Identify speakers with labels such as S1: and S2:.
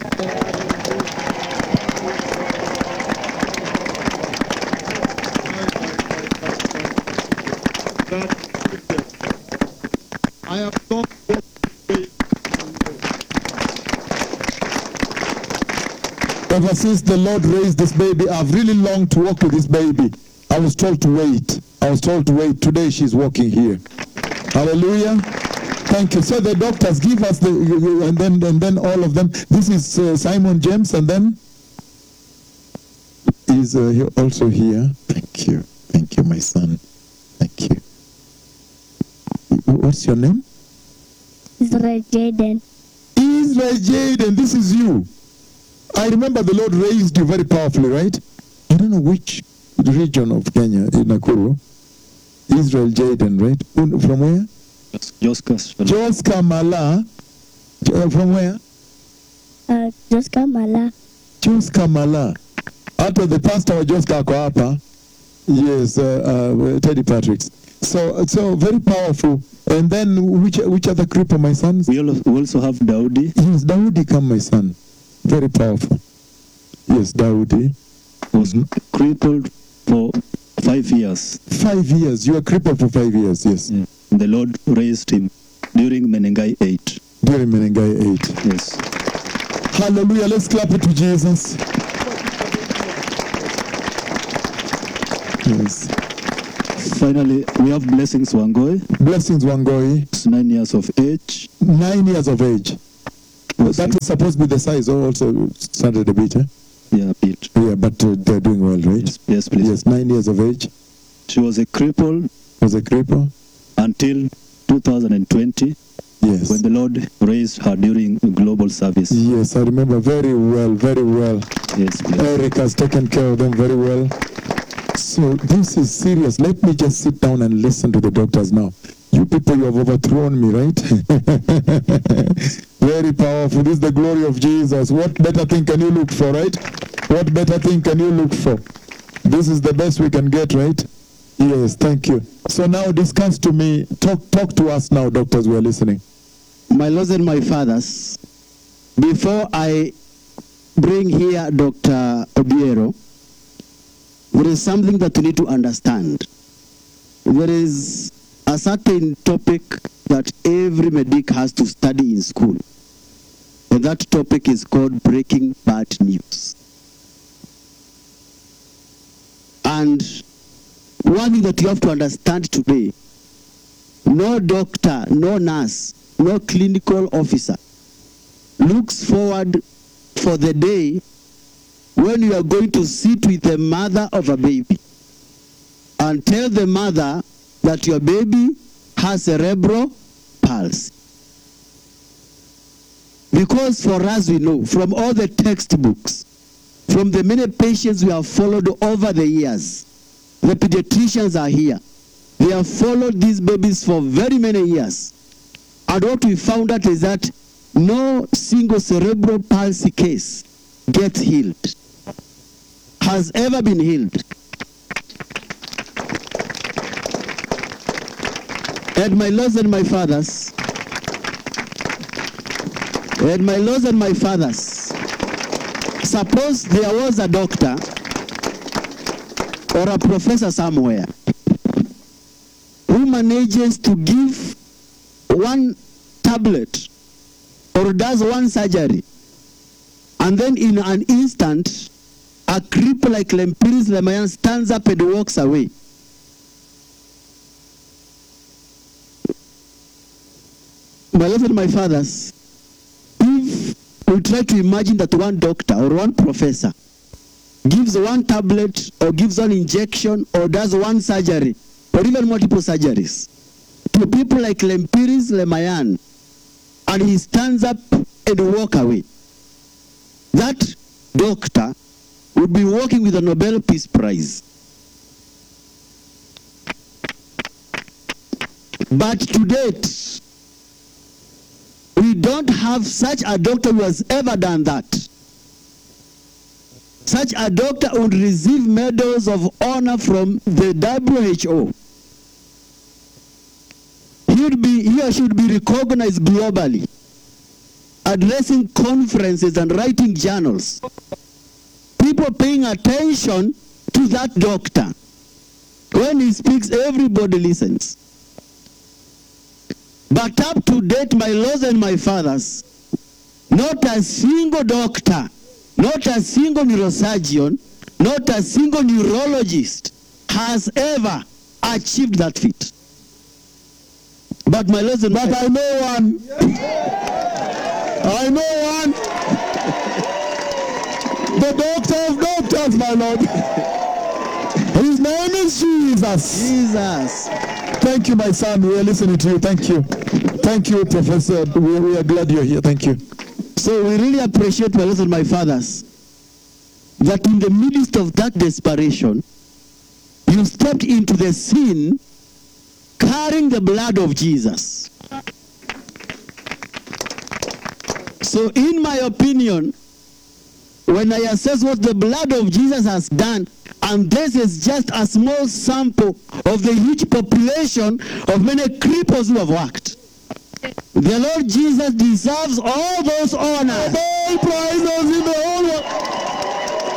S1: I have not ever since the Lord raised this baby, I've really longed to walk with this baby. I was told to wait. I was told to wait. Today she's walking here. Hallelujah. Thank you. So the doctors give us the, and then all of them. This is Simon James, and then is also here. Thank you. Thank you, my son. Thank you. What's your name?
S2: Israel Jaden.
S1: Israel Jaden, this is you. I remember the Lord raised you very powerfully, right? I don't know which region of Kenya, in Nakuru. Israel Jaden, right? From where? Jos Kamala. From where?
S2: Jos Kamala.
S1: Jos Kamala. After the pastor was Jos Kakwapa. Yes, Teddy Patrick's. So very powerful. And then which other cripple, my sons?
S3: We also have Daudi.
S1: Yes, Daudi, come, my son. Very powerful. Yes, Daudi
S3: was crippled for 5 years.
S1: 5 years. You were crippled for 5 years, yes.
S3: Yeah. The Lord raised him during Menengai 8.
S1: During Menengai 8.
S3: Yes.
S1: Hallelujah. Let's clap it to Jesus. Yes.
S3: Finally, we have Blessings Wangoi.
S1: Blessings Wangoi.
S3: It's 9 years of age.
S1: 9 years of age. That is supposed to be the size, also started a bit, eh?
S3: Yeah, a bit.
S1: Yeah, but they're doing well, right?
S3: Yes, please.
S1: Yes, 9 years of age.
S3: She was a cripple.
S1: Was a cripple?
S3: Until 2020.
S1: Yes.
S3: When the Lord raised her during global service.
S1: Yes, I remember very well, very well.
S3: Yes, please.
S1: Eric has taken care of them very well. So this is serious. Let me just sit down and listen to the doctors now. You people, you have overthrown me, right? Very powerful. This is the glory of Jesus. What better thing can you look for, right? What better thing can you look for? This is the best we can get, right? Yes, thank you. So now discuss to me, talk to us now, doctors, we are listening.
S4: My lords and my fathers, before I bring here Dr. Obiero, there is something that we need to understand. There is a certain topic that every medic has to study in school. And that topic is called breaking bad news. And one thing that you have to understand today, no doctor, no nurse, no clinical officer looks forward for the day when you are going to sit with the mother of a baby and tell the mother that your baby has cerebral palsy. Because for us, we know from all the textbooks, from the many patients we have followed over the years, the pediatricians are here. They have followed these babies for very many years. And what we found out is that no single cerebral palsy case gets healed, has ever been healed. And my lords and my fathers, suppose there was a doctor or a professor somewhere who manages to give one tablet or does one surgery, and then in an instant, a cripple like Lempiris Lemayan stands up and walks away. My lords and my fathers, if we try to imagine that one doctor or one professor gives one tablet or gives one injection or does one surgery or even multiple surgeries to people like Lempiris Lemayan, and he stands up and walk away, that doctor would be working with a Nobel Peace Prize. But to date, we don't have such a doctor who has ever done that. Such a doctor would receive medals of honor from the WHO. He or she would be recognized globally addressing conferences and writing journals. People paying attention to that doctor. When he speaks, everybody listens. But up to date, my lords and my fathers, not a single doctor, not a single neurosurgeon, not a single neurologist has ever achieved that feat. But my lords and
S1: But I know one. I know one. The doctor of doctors, my Lord. His name is Jesus.
S4: Jesus.
S1: Thank you, my son. We are listening to you. Thank you. Thank you, Professor. We are glad you're here. Thank you.
S4: So we really appreciate, my lords and my fathers, that in the midst of that desperation, you stepped into the scene carrying the blood of Jesus. So in my opinion, when I assess what the blood of Jesus has done, and this is just a small sample of the huge population of many cripples who have worked, the Lord Jesus deserves all those honors.
S1: Praise the